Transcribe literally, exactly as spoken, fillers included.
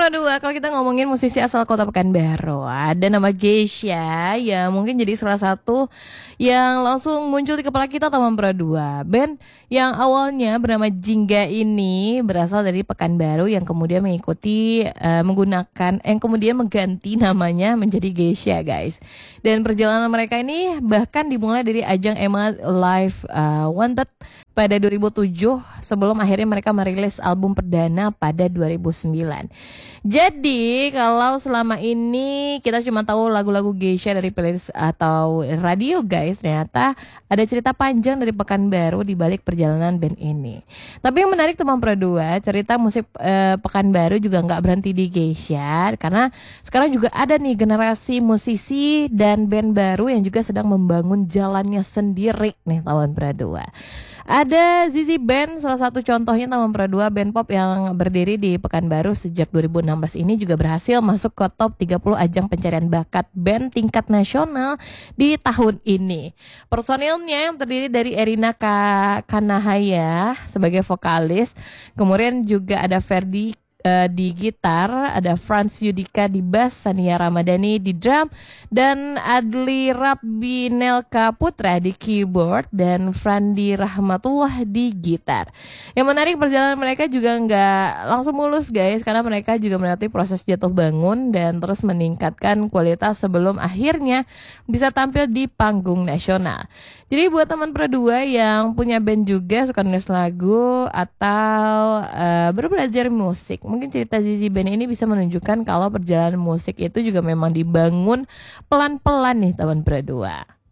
Pro dua, kalau kita ngomongin musisi asal kota Pekanbaru, ada nama Geisha ya, mungkin jadi salah satu yang langsung muncul di kepala kita Taman Pro dua. Band yang awalnya bernama Jingga ini berasal dari Pekanbaru yang kemudian mengikuti uh, menggunakan yang kemudian mengganti namanya menjadi Geisha, guys. Dan perjalanan mereka ini bahkan dimulai dari ajang E M A Live uh, Wanted pada dua ribu tujuh sebelum akhirnya mereka merilis album perdana pada dua ribu sembilan. Jadi kalau selama ini kita cuma tahu lagu-lagu Geisha dari playlist atau radio, guys, ternyata ada cerita panjang dari Pekanbaru di balik perjalanan band ini. Tapi yang menarik Taman Pro dua, cerita musik eh, Pekanbaru juga nggak berhenti di Geisha, karena sekarang juga ada nih generasi musisi dan band baru yang juga sedang membangun jalannya sendiri nih Taman Pro dua. Ada Zizi Band, salah satu contohnya Taman Pro dua, band pop yang berdiri di Pekanbaru sejak dua ribu enam belas ini juga berhasil masuk ke top tiga puluh ajang pencarian bakat band tingkat nasional di tahun ini. Personilnya yang terdiri dari Erina Ka- Kanahaya sebagai vokalis, kemudian juga ada Ferdi Uh, di gitar, ada Franz Yudika di bass, Sania Ramadhani di drum, dan Adli Rabinelka Putra di keyboard, dan Frandi Rahmatullah di gitar. Yang menarik, perjalanan mereka juga nggak langsung mulus, guys, karena mereka juga melalui proses jatuh bangun dan terus meningkatkan kualitas sebelum akhirnya bisa tampil di panggung nasional. Jadi buat teman Pro dua yang punya band juga, suka nulis lagu atau uh, baru belajar musik, mungkin cerita Zizi Band ini bisa menunjukkan kalau perjalanan musik itu juga memang dibangun pelan-pelan nih Taman Pro dua.